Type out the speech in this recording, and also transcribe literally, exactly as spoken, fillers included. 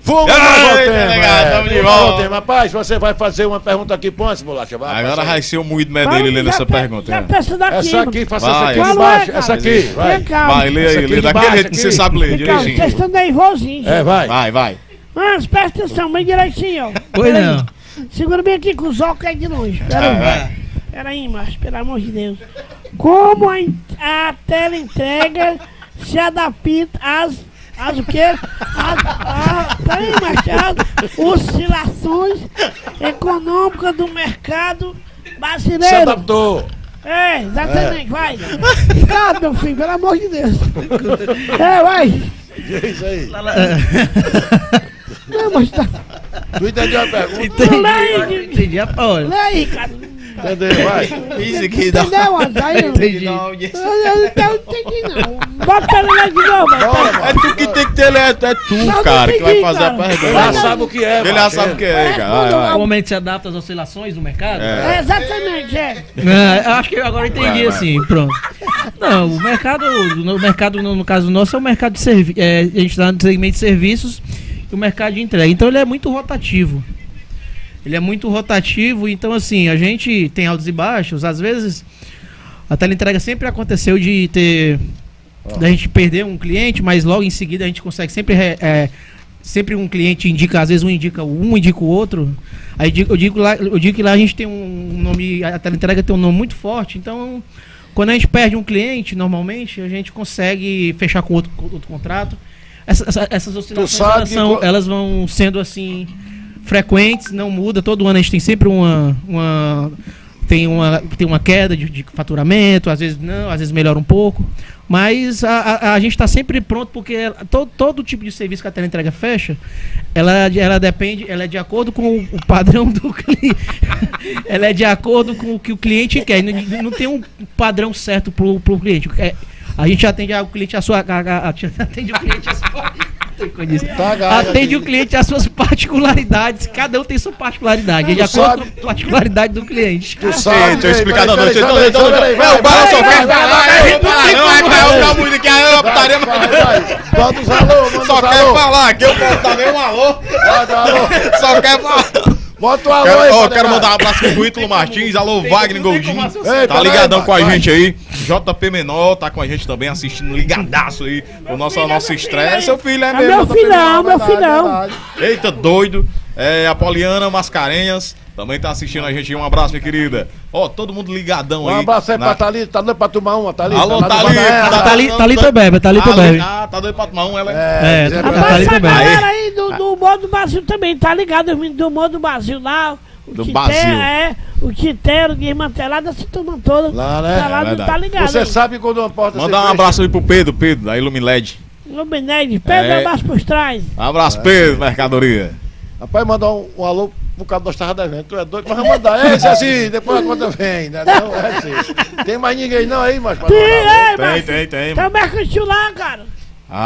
Vamos ao tema, tema, tema. Rapaz, você vai fazer uma pergunta aqui, põe essa bolacha. Vai, agora vai ser o moído dele lendo essa pergunta. Já peça daqui, essa aqui, faça essa aqui vai. de baixo. Essa aqui, vai. Vai, lê aí, lê daquele jeito que você sabe ler, direitinho. Vocês estão nervosinhos. É, vai. Vai, vai. Mas presta atenção, bem direitinho, ó. Pois não. Segura bem aqui com os óculos aí de longe. Pera aí. Pera aí, macho, pelo amor de Deus. Como a, a tela entrega se adapta às... As o quê? As, a, peraí, macho, as oscilações econômicas do mercado brasileiro. Se adaptou. É, exatamente, é. Vai. Cara, meu filho, pelo amor de Deus. É, vai. É isso aí. Não, mas tá... Tu entendeu a pergunta? Entendi, Lê, entendi a Paula. Lê aí, cara. Entendeu, vai. Isso aqui dá. Entendeu, André? Entendi. Eu não entendi, não. Bota ele lá de novo. É tu que tem que ter, é tu, cara, que vai fazer a pergunta. Ele já sabe o que é, Ele já sabe o que é, cara. Vai, vai. O momento se adapta às oscilações do mercado? É, exatamente, é. É, acho que agora eu entendi assim, pronto. Não, o mercado, o mercado no, no caso nosso é o mercado de serviços, é, a gente está no segmento de serviços e o mercado de entrega, então ele é muito rotativo. Ele é muito rotativo, então assim, a gente tem altos e baixos, às vezes a teleentrega sempre aconteceu de ter, oh. da gente perder um cliente, mas logo em seguida a gente consegue sempre, é, sempre um cliente indica, às vezes um indica um, indica o outro, aí eu digo, lá, eu digo que lá a gente tem um nome, a teleentrega tem um nome muito forte, então quando a gente perde um cliente, normalmente a gente consegue fechar com outro, com outro contrato, Essa, essa, essas oscilações elas, são, que... elas vão sendo assim... frequentes, não muda, todo ano a gente tem sempre uma, uma tem uma tem uma queda de, de faturamento, às vezes não, às vezes melhora um pouco, mas a, a, a gente está sempre pronto, porque todo, todo tipo de serviço que a teleentrega fecha, ela, ela depende, ela é de acordo com o, o padrão do cliente, ela é de acordo com o que o cliente quer, não, não tem um padrão certo para o cliente, é, a gente atende o cliente a sua a, a, atende o cliente a sua Tá, atende o cliente às suas particularidades. Cada um tem sua particularidade. É de acordo com a particularidade do cliente. Tu sabe, deixa eu explicar da noite. O Barão só quer falar. Não é outra música, é putaria. Manda os alô, manda Só quer falar, que eu posso dar nem um alô. Só quer falar. Bota o alô aí. Ó, quero mandar um abraço pro Ítalo Martins. Alô, Wagner Goldin. Tá ligadão com a gente aí. J P Menor tá com a gente também, assistindo ligadaço aí. O nosso, nosso estreia. Seu filho é mesmo. Meu filhão, meu filhão. Eita, doido. É, a Poliana Mascarenhas também tá assistindo a gente. Um abraço, minha querida. Ó, todo mundo ligadão aí. Um abraço aí pra Thalita. Tá doido pra tomar uma, Thalita? Alô, Thalita. Thalita bebe, Thalita bebe. Ah, tá doido pra tomar uma, ela é. É, Thalita bebe. A galera aí do, do Humor do Brasil também, tá ligado? Os meninos do Humor do Brasil lá. O do Titero, Brasil. É, o Titero, Desmantelado, essa turma toda. Lá, né? Tá, lá, é tá ligado. Você aí. sabe quando uma porta Manda um abraço aí pro Pedro, Pedro, da Ilumiled. Ilumiled, Pedro, É. um abraço por trás. Um abraço, Pedro, mercadoria. Rapaz, mandar um, um alô por causa nós tava devendo. Tu é doido? Mas vamos mandar. É, esse assim, depois a conta vem, né? Não, é assim. Tem mais ninguém não aí, mas... Tem, é, Tem, mas- tem, tem. Tem o mercantil lá, cara.